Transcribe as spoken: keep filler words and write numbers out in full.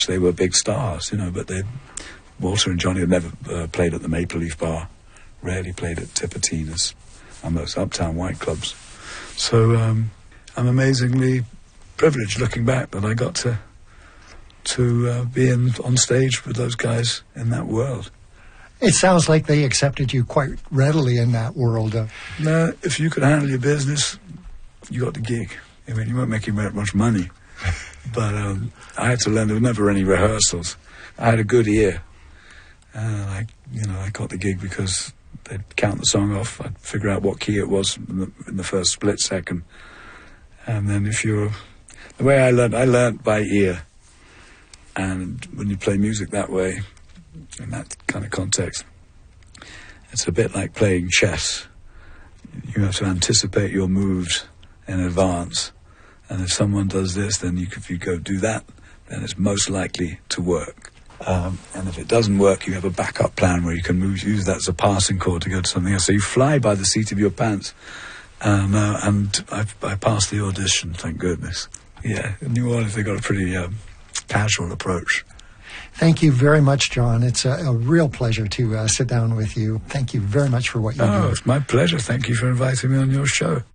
They were big stars, you know, but they, Walter and Johnny had never uh, played at the Maple Leaf Bar, rarely played at Tipitina's and those uptown white clubs. So um, I'm amazingly privileged looking back that I got to to uh, be in, on stage with those guys in that world. It sounds like they accepted you quite readily in that world. Uh, no, if you could handle your business, you got the gig. I mean, you weren't making very much money. But um, I had to learn. There were never any rehearsals. I had a good ear. And I, you know, I got the gig because they'd count the song off. I'd figure out what key it was in the, in the first split second. And then if you're... The way I learned, I learned by ear. And when you play music that way, in that kind of context, it's a bit like playing chess. You have to anticipate your moves in advance. And if someone does this, then you, if you go do that, then it's most likely to work. Um, and if it doesn't work, you have a backup plan where you can move, use that as a passing chord to go to something else. So you fly by the seat of your pants. Um, uh, and I, I passed the audition, thank goodness. Yeah, in New Orleans, they got a pretty um, casual approach. Thank you very much, John. It's a, a real pleasure to uh, sit down with you. Thank you very much for what you do. Oh, it's my pleasure. Thank you for inviting me on your show.